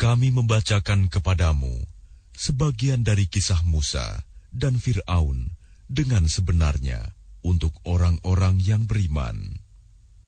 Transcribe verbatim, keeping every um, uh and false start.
Kami membacakan kepadamu sebagian dari kisah Musa dan Fir'aun dengan sebenarnya untuk orang-orang yang beriman.